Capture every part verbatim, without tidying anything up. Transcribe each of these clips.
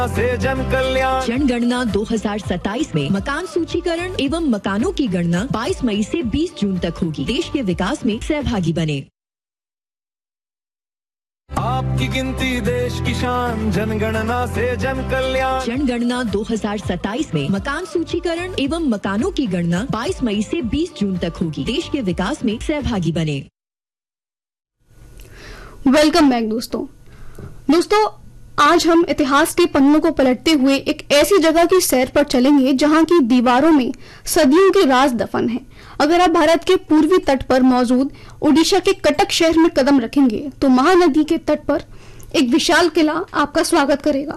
से जन कल्याण। जनगणना दो हज़ार सत्ताईस में मकान सूचीकरण एवं मकानों की गणना बाईस मई से बीस जून तक होगी। देश के विकास में सहभागी बने। आपकी गिनती देश की शान, जनगणना से जन कल्याण। जनगणना दो हज़ार सत्ताईस में मकान सूचीकरण एवं मकानों की गणना बाईस मई से बीस जून तक होगी। देश के विकास में सहभागी बने। वेलकम बैक दोस्तों। दोस्तों आज हम इतिहास के पन्नों को पलटते हुए एक ऐसी जगह की सैर पर चलेंगे जहां की दीवारों में सदियों के राज दफन हैं। अगर आप भारत के पूर्वी तट पर मौजूद ओडिशा के कटक शहर में कदम रखेंगे तो महानदी के तट पर एक विशाल किला आपका स्वागत करेगा।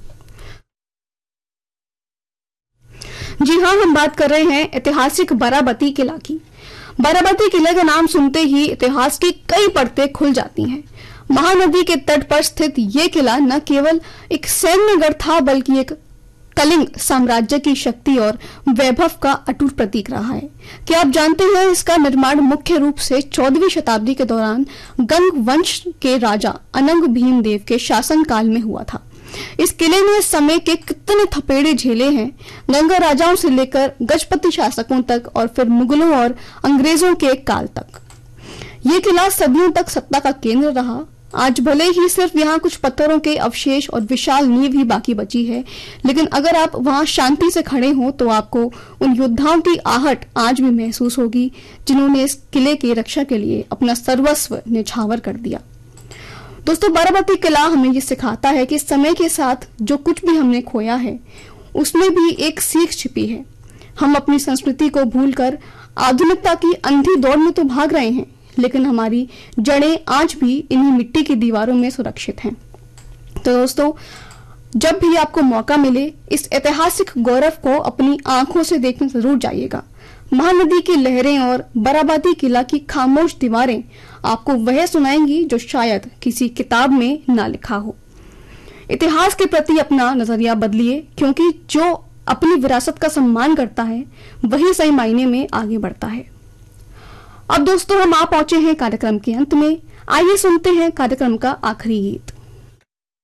जी हाँ, हम बात कर रहे हैं ऐतिहासिक बाराबती किला की। बाराबती किले का नाम सुनते ही इतिहास की कई परतें खुल जाती हैं। महानदी के तट पर स्थित ये किला न केवल एक सैन्यगढ़ था बल्कि एक कलिंग साम्राज्य की शक्ति और वैभव का अटूट प्रतीक रहा है। क्या आप जानते हैं इसका निर्माण मुख्य रूप से चौदहवीं शताब्दी के दौरान गंग वंश के राजा अनंग भीमदेव के शासनकाल में हुआ था। इस किले ने समय के कितने थपेड़े झेले हैं, गंगा राजाओं से लेकर गजपति शासकों तक और फिर मुगलों और अंग्रेजों के काल तक। ये किला सदियों तक सत्ता का केंद्र रहा। आज भले ही सिर्फ यहाँ कुछ पत्थरों के अवशेष और विशाल नींव ही बाकी बची है, लेकिन अगर आप वहाँ शांति से खड़े हो तो आपको उन योद्धाओं की आहट आज भी महसूस होगी जिन्होंने इस किले की रक्षा के लिए अपना सर्वस्व न्यौछावर कर दिया। दोस्तों बाराबती किला हमें ये सिखाता है कि समय के साथ जो कुछ भी हमने खोया है उसमें भी एक सीख छिपी है। हम अपनी संस्कृति को भूलकर आधुनिकता की अंधी दौड़ में तो भाग रहे हैं, लेकिन हमारी जड़ें आज भी इन्हीं मिट्टी की दीवारों में सुरक्षित हैं। तो दोस्तों जब भी आपको मौका मिले इस ऐतिहासिक गौरव को अपनी आंखों से देखने जरूर जाइएगा। महानदी की लहरें और बाराबती किला की खामोश दीवारें आपको वह सुनाएंगी जो शायद किसी किताब में ना लिखा हो। इतिहास के प्रति अपना नजरिया बदलिए, क्योंकि जो अपनी विरासत का सम्मान करता है वही सही मायने में आगे बढ़ता है। अब दोस्तों हम आ पहुंचे हैं कार्यक्रम के अंत में। आइए सुनते हैं कार्यक्रम का आखिरी गीत।